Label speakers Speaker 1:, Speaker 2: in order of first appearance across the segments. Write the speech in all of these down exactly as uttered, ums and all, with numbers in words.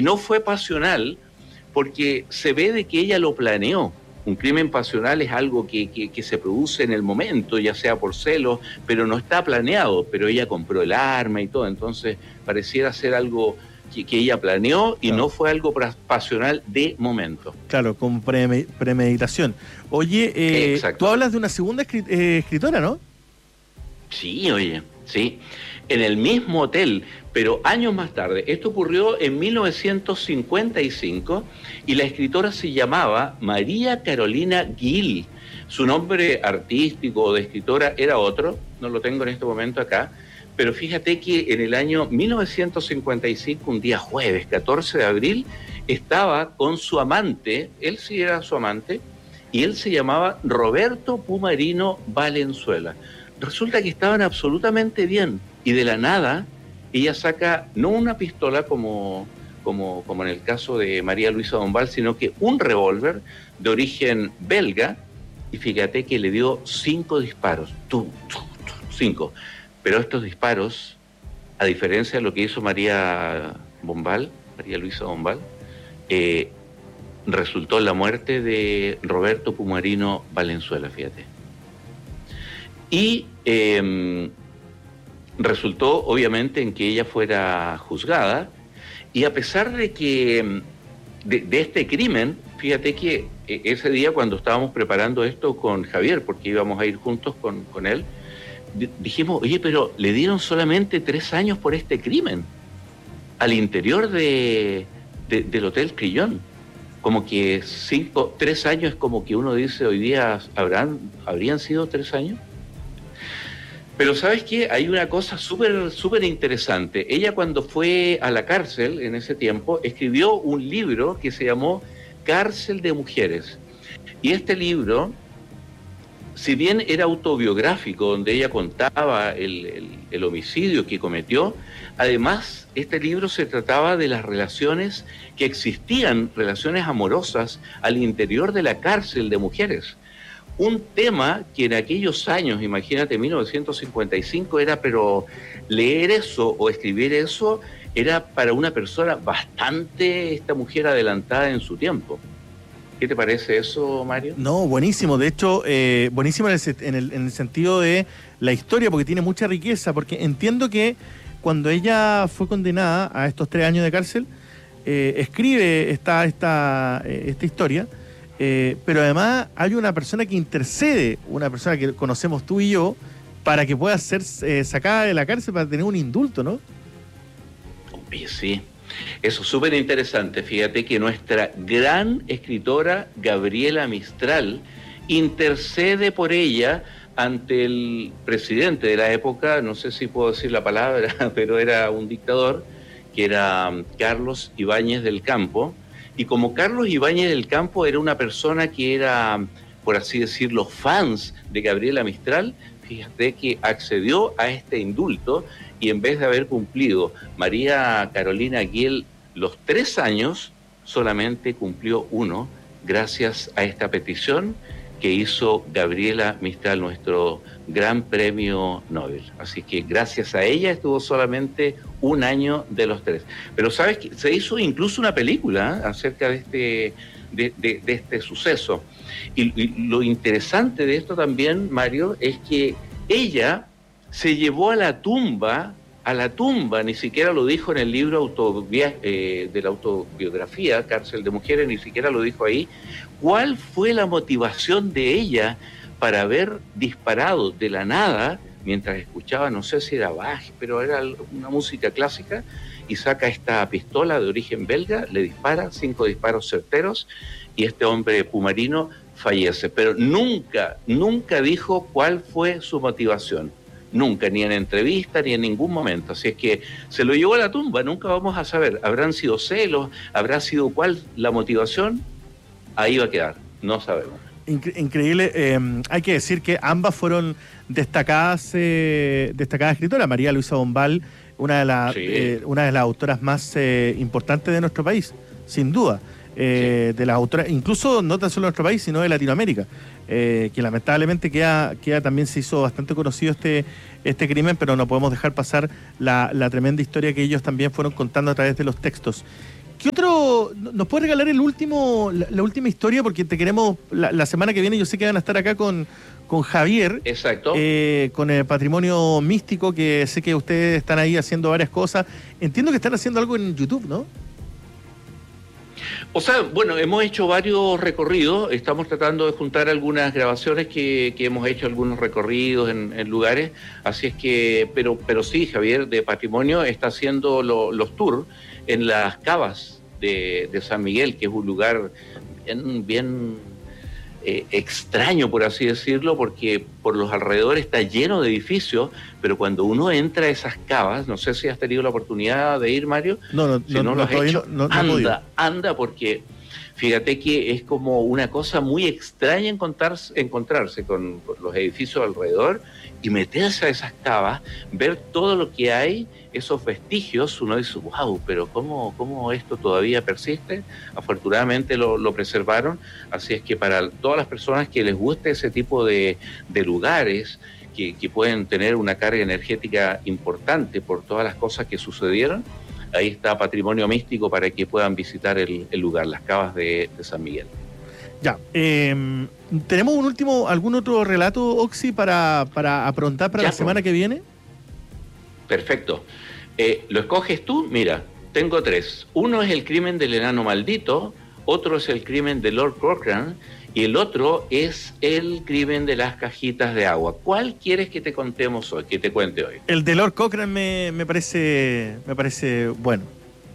Speaker 1: Y no fue pasional porque se ve de que ella lo planeó. Un crimen pasional es algo que, que, que se produce en el momento, ya sea por celos, pero no está planeado, pero ella compró el arma y todo, entonces pareciera ser algo que, que ella planeó y claro. no fue algo pasional de momento.
Speaker 2: Claro, con pre premeditación. Oye, eh, tú hablas de una segunda escrit eh, escritora, ¿no?
Speaker 1: Sí, oye, sí. En el mismo hotel, pero años más tarde. Esto ocurrió en mil novecientos cincuenta y cinco y la escritora se llamaba María Carolina Gil. Su nombre artístico de escritora era otro, no lo tengo en este momento acá, pero fíjate que en el año mil novecientos cincuenta y cinco, un día jueves, catorce de abril, estaba con su amante, él sí era su amante, y él se llamaba Roberto Pumarino Valenzuela. Resulta que estaban absolutamente bien y de la nada ella saca no una pistola como, como, como en el caso de María Luisa Dombal, sino que un revólver de origen belga y fíjate que le dio cinco disparos, tú, tú, tú, cinco. Pero estos disparos, a diferencia de lo que hizo María Bombal, María Luisa Bombal, eh, resultó en la muerte de Roberto Pumarino Valenzuela, fíjate. Y eh, resultó, obviamente, en que ella fuera juzgada, y a pesar de que de, de este crimen, fíjate que ese día cuando estábamos preparando esto con Javier, porque íbamos a ir juntos con, con él, dijimos, oye, pero le dieron solamente tres años por este crimen, al interior de, de, del Hotel Crillon. Como que cinco, tres años es como que uno dice, hoy día, ¿habrán, ¿habrían sido tres años? Pero ¿sabes qué? Hay una cosa súper súper interesante. Ella cuando fue a la cárcel en ese tiempo, escribió un libro que se llamó Cárcel de Mujeres. Y este libro, si bien era autobiográfico, donde ella contaba el, el, el homicidio que cometió, además este libro se trataba de las relaciones que existían, relaciones amorosas al interior de la cárcel de mujeres. Un tema que en aquellos años, imagínate, mil novecientos cincuenta y cinco, era, pero leer eso o escribir eso era para una persona bastante, esta mujer adelantada en su tiempo. ¿Qué te parece eso, Mario?
Speaker 2: No, buenísimo. De hecho, eh, buenísimo en el, en, el, en el sentido de la historia, porque tiene mucha riqueza, porque entiendo que cuando ella fue condenada a estos tres años de cárcel, eh, escribe esta, esta, eh, esta historia, eh, pero además hay una persona que intercede, una persona que conocemos tú y yo, para que pueda ser eh, sacada de la cárcel para tener un indulto, ¿no?
Speaker 1: Sí, eso es súper interesante. Fíjate que nuestra gran escritora Gabriela Mistral intercede por ella ante el presidente de la época, no sé si puedo decir la palabra, pero era un dictador, que era Carlos Ibáñez del Campo, y como Carlos Ibáñez del Campo era una persona que era, por así decirlo, fans de Gabriela Mistral, fíjate que accedió a este indulto y en vez de haber cumplido María Carolina Gil los tres años, solamente cumplió uno gracias a esta petición que hizo Gabriela Mistral, nuestro gran premio Nobel. Así que gracias a ella estuvo solamente un año de los tres. Pero sabes que se hizo incluso una película ¿eh? acerca de este, de, de, de este suceso. Y, y lo interesante de esto también, Mario, es que ella se llevó a la tumba, a la tumba, ni siquiera lo dijo en el libro autobia, eh, de la autobiografía, Cárcel de Mujeres, ni siquiera lo dijo ahí, cuál fue la motivación de ella para haber disparado de la nada, mientras escuchaba, no sé si era Bach, pero era una música clásica, y saca esta pistola de origen belga, le dispara, cinco disparos certeros, y este hombre Pumarino fallece. Pero nunca, nunca dijo cuál fue su motivación. Nunca, ni en entrevista, ni en ningún momento. Así es que se lo llevó a la tumba, nunca vamos a saber. ¿Habrán sido celos? ¿Habrá sido cuál la motivación? Ahí va a quedar, no sabemos.
Speaker 2: Incre- increíble. Eh, hay que decir que ambas fueron destacadas eh, destacadas escritoras. María Luisa Bombal, una de, la, sí. eh, una de las autoras más eh, importantes de nuestro país, sin duda. Eh, sí. De las autoras, incluso no tan solo de nuestro país, sino de Latinoamérica, eh, que lamentablemente queda, queda también se hizo bastante conocido este, este crimen, pero no podemos dejar pasar la, la tremenda historia que ellos también fueron contando a través de los textos. ¿Qué otro? ¿Nos puede regalar el último, la, la última historia? Porque te queremos, la, la semana que viene yo sé que van a estar acá con, con Javier.
Speaker 1: Exacto.
Speaker 2: Eh, con el patrimonio místico, que sé que ustedes están ahí haciendo varias cosas. Entiendo que están haciendo algo en YouTube, ¿no?
Speaker 1: O sea, bueno, hemos hecho varios recorridos, estamos tratando de juntar algunas grabaciones que, que hemos hecho, algunos recorridos en, en lugares, así es que, pero, pero sí, Javier, de Patrimonio está haciendo lo, los tours en las cavas de, de San Miguel, que es un lugar bien, bien eh, extraño, por así decirlo, porque por los alrededores está lleno de edificios, pero cuando uno entra a esas cavas, no sé si has tenido la oportunidad de ir, Mario.
Speaker 2: No, no,
Speaker 1: si
Speaker 2: no,
Speaker 1: no,
Speaker 2: no
Speaker 1: lo has hecho,
Speaker 2: no, no,
Speaker 1: anda,
Speaker 2: no
Speaker 1: anda, porque fíjate que es como una cosa muy extraña encontrarse, encontrarse con, con los edificios alrededor y meterse a esas cavas, ver todo lo que hay, esos vestigios. Uno dice, wow, pero ¿cómo, cómo esto todavía persiste? Afortunadamente lo, lo preservaron, así es que para todas las personas que les guste ese tipo de, de lugares, que, que pueden tener una carga energética importante por todas las cosas que sucedieron, ahí está Patrimonio Místico para que puedan visitar el, el lugar, las cavas de, de San Miguel.
Speaker 2: Ya, eh, ¿tenemos un último, algún otro relato, Oxy, para, para aprontar para
Speaker 1: ya,
Speaker 2: la semana
Speaker 1: pues.
Speaker 2: que viene?
Speaker 1: Perfecto. Eh, ¿Lo escoges tú? Mira, tengo tres. Uno es el crimen del enano maldito, otro es el crimen de Lord Cochrane y el otro es el crimen de las cajitas de agua. ¿Cuál quieres que te contemos hoy, que te cuente hoy?
Speaker 2: El de Lord Cochrane me, me parece me parece bueno.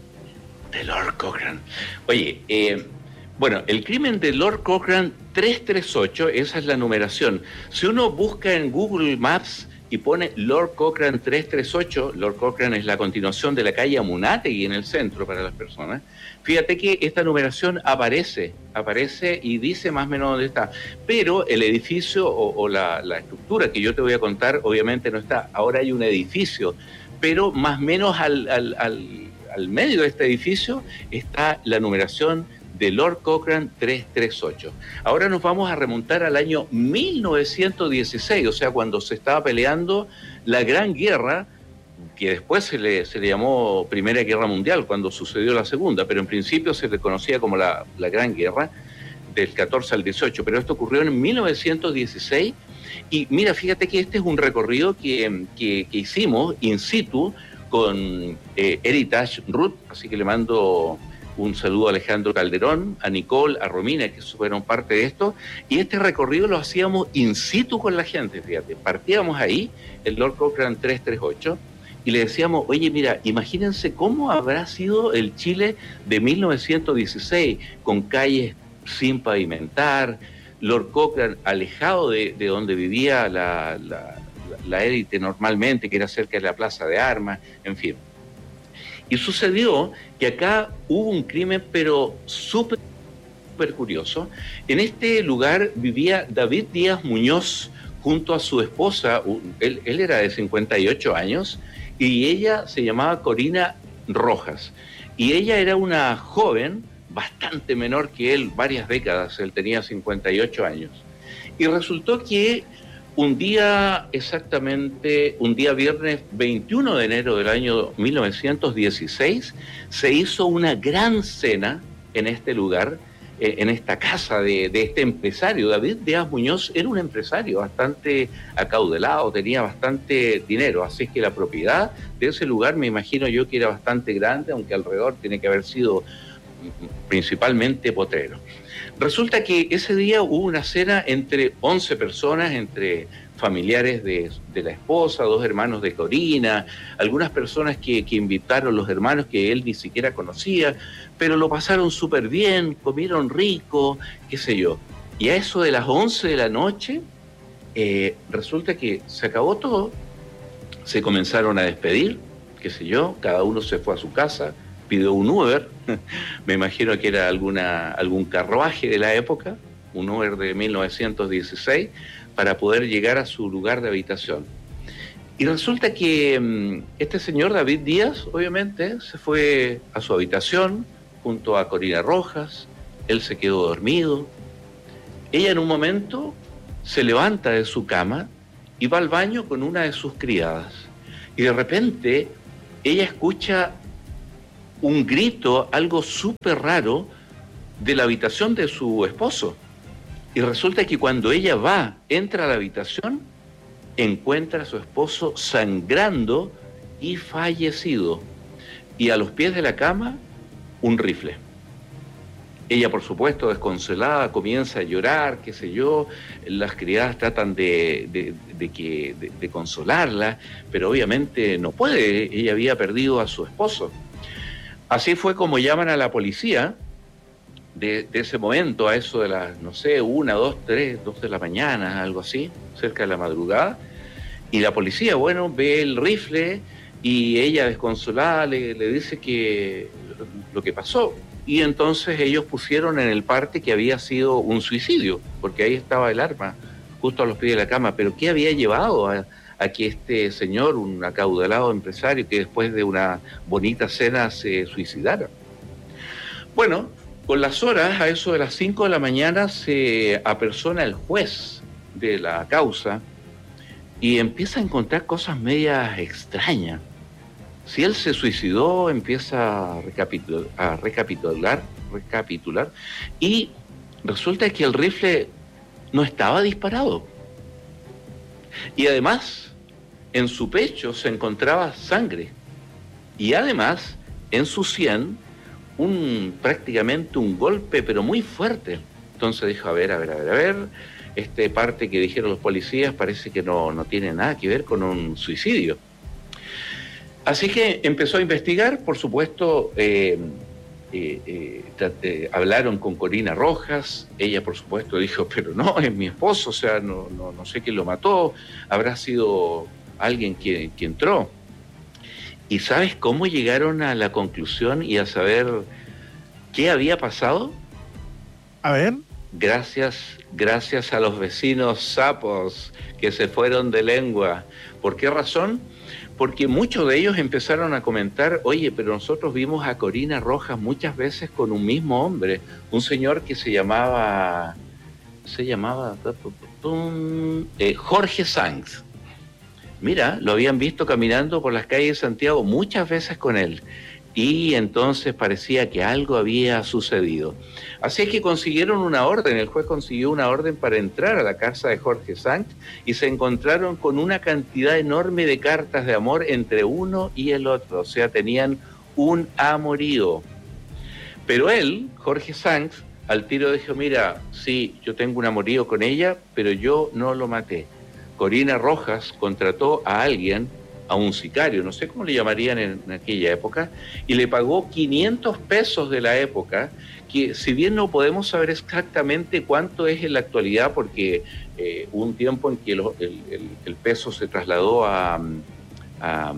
Speaker 1: De Lord Cochrane. Oye, eh, bueno, el crimen de Lord Cochrane trescientos treinta y ocho, esa es la numeración. Si uno busca en Google Maps y pone Lord Cochrane trescientos treinta y ocho, Lord Cochrane es la continuación de la calle Amunátegui en el centro para las personas, fíjate que esta numeración aparece, aparece y dice más o menos dónde está, pero el edificio o, o la, la estructura que yo te voy a contar obviamente no está. Ahora hay un edificio, pero más o menos al, al, al, al medio de este edificio está la numeración de Lord Cochrane trescientos treinta y ocho. Ahora nos vamos a remontar al año mil novecientos dieciséis, o sea, cuando se estaba peleando la Gran Guerra, que después se le, se le llamó Primera Guerra Mundial, cuando sucedió la Segunda, pero en principio se le conocía como la, la Gran Guerra, del catorce al dieciocho, pero esto ocurrió en mil novecientos dieciséis, y mira, fíjate que este es un recorrido que, que, que hicimos in situ con eh, Heritage Route, así que le mando un saludo a Alejandro Calderón, a Nicole, a Romina, que fueron parte de esto, y este recorrido lo hacíamos in situ con la gente, fíjate, partíamos ahí, el Lord Cochrane trescientos treinta y ocho, y le decíamos, oye, mira, imagínense cómo habrá sido el Chile de mil novecientos dieciséis, con calles sin pavimentar, Lord Cochrane alejado de, de donde vivía la, la, la élite normalmente, que era cerca de la Plaza de Armas, en fin. Y sucedió que acá hubo un crimen, pero súper curioso. En este lugar vivía David Díaz Muñoz junto a su esposa. Él, él era de cincuenta y ocho años y ella se llamaba Corina Rojas. Y ella era una joven bastante menor que él, varias décadas. Él tenía cincuenta y ocho años. Y resultó que un día, exactamente, un día viernes veintiuno de enero del año mil novecientos dieciséis, se hizo una gran cena en este lugar, eh, en esta casa de, de este empresario. David Díaz Muñoz era un empresario bastante acaudalado, tenía bastante dinero, así es que la propiedad de ese lugar me imagino yo que era bastante grande, aunque alrededor tiene que haber sido principalmente potrero. Resulta que ese día hubo una cena entre once personas, entre familiares de, de la esposa, dos hermanos de Corina, algunas personas que, que invitaron los hermanos que él ni siquiera conocía, pero lo pasaron súper bien, comieron rico, qué sé yo. Y a eso de las once de la noche, eh, resulta que se acabó todo, se comenzaron a despedir, qué sé yo, cada uno se fue a su casa, pidió un Uber, me imagino que era alguna, algún carruaje de la época, un Uber de mil novecientos dieciséis, para poder llegar a su lugar de habitación. Y resulta que um, este señor David Díaz, obviamente, se fue a su habitación junto a Corina Rojas, él se quedó dormido. Ella en un momento se levanta de su cama y va al baño con una de sus criadas. Y de repente ella escucha un grito, algo súper raro, de la habitación de su esposo. Y resulta que cuando ella va, entra a la habitación, encuentra a su esposo sangrando y fallecido. Y a los pies de la cama, un rifle. Ella, por supuesto, desconsolada, comienza a llorar, qué sé yo. Las criadas tratan de, de, de, que, de, de consolarla, pero obviamente no puede. Ella había perdido a su esposo. Así fue como llaman a la policía de, de ese momento, a eso de las, no sé, una, dos, tres, dos de la mañana, algo así, cerca de la madrugada. Y la policía, bueno, ve el rifle y ella, desconsolada, le, le dice que lo que pasó. Y entonces ellos pusieron en el parte que había sido un suicidio, porque ahí estaba el arma, justo a los pies de la cama. Pero ¿qué había llevado a, a que este señor, un acaudalado empresario, que después de una bonita cena se suicidara? Bueno, con las horas, a eso de las cinco de la mañana, se apersona el juez de la causa y empieza a encontrar cosas medias extrañas. Si él se suicidó, empieza a recapitular, a recapitular, recapitular, y resulta que el rifle no estaba disparado. Y además, en su pecho se encontraba sangre. Y además, en su sien, un, prácticamente un golpe, pero muy fuerte. Entonces dijo, a ver, a ver, a ver, a ver, este parte que dijeron los policías parece que no, no tiene nada que ver con un suicidio. Así que empezó a investigar, por supuesto, eh, eh, eh, eh, hablaron con Corina Rojas, ella por supuesto dijo, pero no, es mi esposo, o sea, no, no, no sé quién lo mató, habrá sido alguien que, que entró. ¿Y sabes cómo llegaron a la conclusión y a saber qué había pasado?
Speaker 2: A ver.
Speaker 1: Gracias, gracias a los vecinos sapos que se fueron de lengua. ¿Por qué razón? Porque muchos de ellos empezaron a comentar, oye, pero nosotros vimos a Corina Rojas muchas veces con un mismo hombre, un señor que se llamaba, se llamaba eh, Jorge Sanz. Mira, lo habían visto caminando por las calles de Santiago muchas veces con él. Y entonces parecía que algo había sucedido. Así es que consiguieron una orden, el juez consiguió una orden para entrar a la casa de Jorge Sanz y se encontraron con una cantidad enorme de cartas de amor entre uno y el otro, o sea, tenían un amorío. Pero él, Jorge Sanz, al tiro dijo, mira, sí, yo tengo un amorío con ella, pero yo no lo maté. Corina Rojas contrató a alguien, a un sicario, no sé cómo le llamarían en, en aquella época, y le pagó quinientos pesos de la época, que si bien no podemos saber exactamente cuánto es en la actualidad, porque eh, hubo un tiempo en que lo, el, el, el peso se trasladó a, a,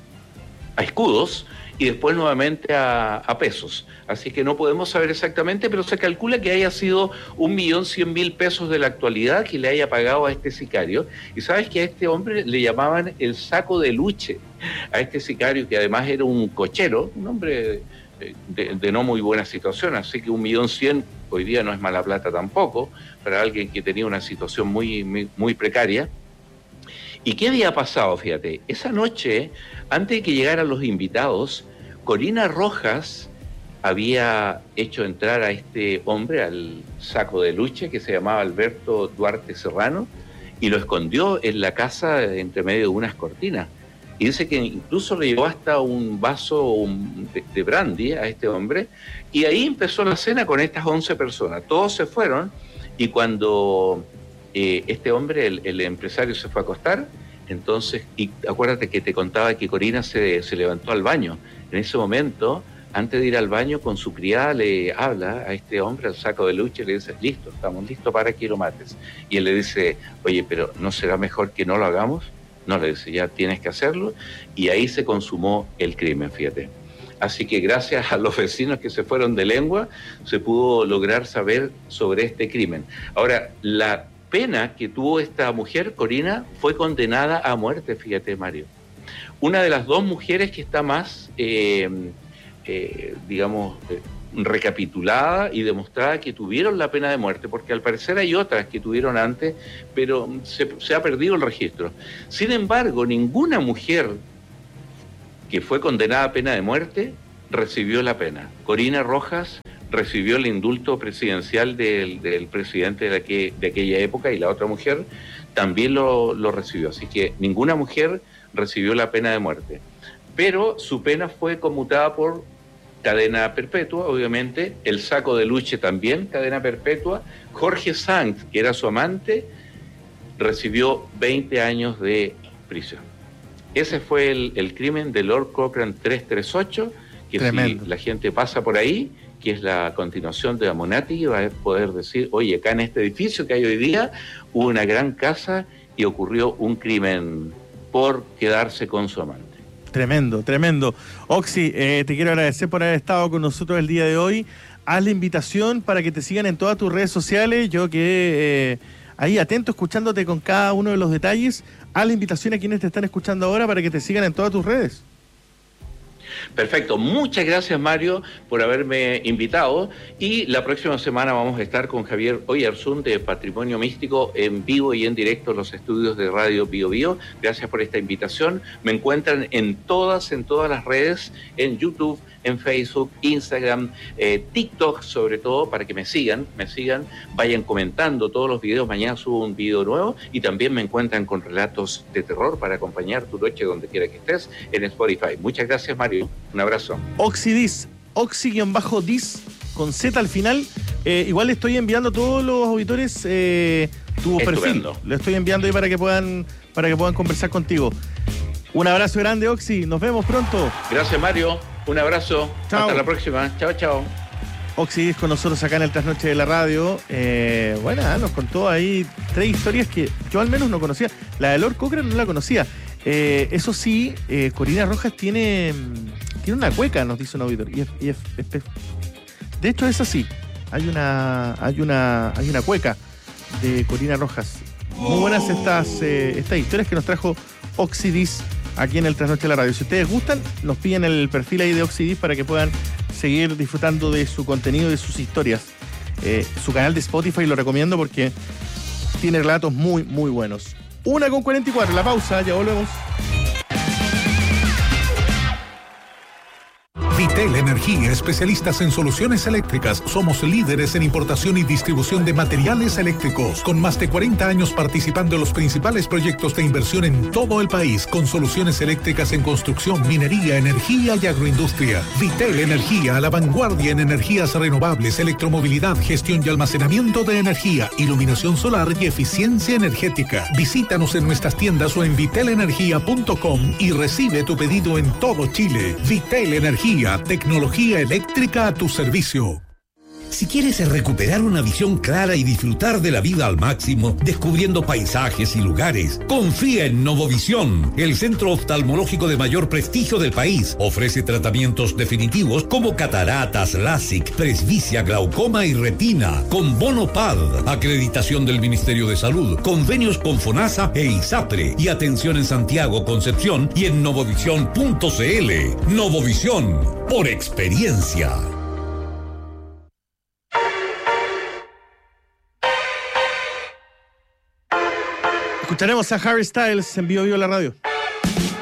Speaker 1: a escudos, y después nuevamente a, a pesos. Así que no podemos saber exactamente, pero se calcula que haya sido un millón cien mil pesos de la actualidad que le haya pagado a este sicario. Y sabes que a este hombre le llamaban el saco de luche, a este sicario que además era un cochero, un hombre de, de, de no muy buena situación, así que un millón cien hoy día no es mala plata tampoco, para alguien que tenía una situación muy, muy, muy precaria. ¿Y qué había pasado? Fíjate, esa noche, antes de que llegaran los invitados, Corina Rojas había hecho entrar a este hombre al saco de luche que se llamaba Alberto Duarte Serrano y lo escondió en la casa entre medio de unas cortinas. Y dice que incluso le llevó hasta un vaso un, de, de brandy a este hombre y ahí empezó la cena con estas once personas. Todos se fueron y cuando eh, este hombre, el, el empresario, se fue a acostar, entonces, y acuérdate que te contaba que Corina se, se levantó al baño. En ese momento, antes de ir al baño, con su criada le habla a este hombre, al saco de lucha, y le dice, listo, estamos listos para que lo mates. Y él le dice, oye, pero ¿no será mejor que no lo hagamos? No, le dice, ya tienes que hacerlo. Y ahí se consumó el crimen, fíjate. Así que gracias a los vecinos que se fueron de lengua, se pudo lograr saber sobre este crimen. Ahora, la pena que tuvo esta mujer, Corina, fue condenada a muerte, fíjate, Mario. Una de las dos mujeres que está más, eh, eh, digamos, eh, recapitulada y demostrada que tuvieron la pena de muerte, porque al parecer hay otras que tuvieron antes, pero se, se ha perdido el registro. Sin embargo, ninguna mujer que fue condenada a pena de muerte recibió la pena. Corina Rojas recibió el indulto presidencial del, del presidente de, aquel, de aquella época, y la otra mujer también lo, lo recibió. Así que ninguna mujer recibió la pena de muerte. Pero su pena fue conmutada por cadena perpetua, obviamente. El Saco de Luche también, cadena perpetua. Jorge Sanz, que era su amante, recibió veinte años de prisión. Ese fue el, el crimen de Lord Cochrane trescientos treinta y ocho, que Tremendo. Si la gente pasa por ahí, que es la continuación de Amonati, va a poder decir, oye, acá en este edificio que hay hoy día hubo una gran casa y ocurrió un crimen por quedarse con su amante.
Speaker 2: Tremendo, tremendo. Oxy, eh, te quiero agradecer por haber estado con nosotros el día de hoy. Haz la invitación para que te sigan en todas tus redes sociales. Yo quedé eh, ahí atento, escuchándote con cada uno de los detalles. Haz la invitación a quienes te están escuchando ahora para que te sigan en todas tus redes.
Speaker 1: Perfecto, muchas gracias Mario por haberme invitado, y la próxima semana vamos a estar con Javier Oyarzún de Patrimonio Místico en vivo y en directo en los estudios de Radio Bio Bio. Gracias por esta invitación. Me encuentran en todas, en todas las redes, en YouTube, en Facebook, Instagram, eh, TikTok sobre todo, para que me sigan, me sigan, vayan comentando todos los videos. Mañana subo un video nuevo, y también me encuentran con relatos de terror para acompañar tu noche donde quiera que estés en Spotify. Muchas gracias Mario, un abrazo.
Speaker 2: Oxidis, Oxy-Dis, con Z al final. Eh, igual le estoy enviando a todos los auditores eh, tu Estupendo. perfil. Lo estoy enviando ahí para que puedan, para que puedan conversar contigo. Un abrazo grande, Oxy. Nos vemos pronto.
Speaker 1: Gracias, Mario. Un abrazo. Chao. Hasta la próxima. Chao, chao.
Speaker 2: Oxy con nosotros acá en el Trasnoche de la Radio. Eh, bueno, nos contó ahí tres historias que yo al menos no conocía. La de Lord Cochrane no la conocía. Eh, eso sí, eh, Corina Rojas tiene, tiene una cueca, nos dice un auditor. Y es, y es, es, de hecho es así. Hay una, hay una, hay una cueca de Corina Rojas. Muy buenas estas, eh, estas historias que nos trajo Oxidis aquí en el Trasnoche de la Radio. Si ustedes gustan, nos piden el perfil ahí de Oxidis para que puedan seguir disfrutando de su contenido y de sus historias. Eh, su canal de Spotify lo recomiendo porque tiene relatos muy, muy buenos. Una con cuarenta y cuatro, la pausa, ya volvemos.
Speaker 3: Vitel Energía, especialistas en soluciones eléctricas. Somos líderes en importación y distribución de materiales eléctricos, con más de cuarenta años participando en los principales proyectos de inversión en todo el país, con soluciones eléctricas en construcción, minería, energía y agroindustria. Vitel Energía, a la vanguardia en energías renovables, electromovilidad, gestión y almacenamiento de energía, iluminación solar y eficiencia energética. Visítanos en nuestras tiendas o en vitel energía punto com y recibe tu pedido en todo Chile. Vitel Energía, tecnología eléctrica a tu servicio.
Speaker 4: Si quieres recuperar una visión clara y disfrutar de la vida al máximo, descubriendo paisajes y lugares, confía en Novovisión, el centro oftalmológico de mayor prestigio del país. Ofrece tratamientos definitivos como cataratas, LASIK, presbicia, glaucoma y retina, con bono P A D, acreditación del Ministerio de Salud, convenios con FONASA e ISAPRE, y atención en Santiago, Concepción y en novovisión punto c l. Novovisión, por experiencia.
Speaker 2: Escucharemos a Harry Styles en Vivo Vivo la Radio.